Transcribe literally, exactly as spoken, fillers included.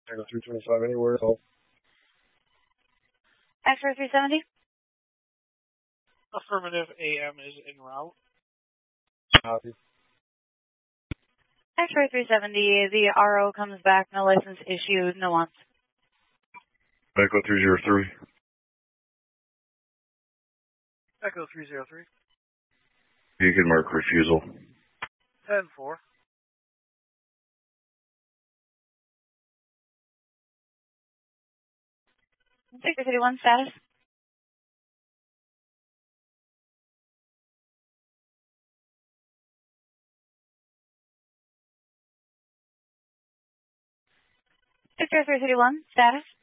Echo three twenty-five anywhere. Oh. X-ray three seventy. Affirmative, A M is en route. Copy. X-ray three seventy, the R O comes back, no license issued, no wants. Echo three zero three. Echo three zero three. You can mark refusal. ten four. Victor thirty-one, status. Victor three thirty-one, status.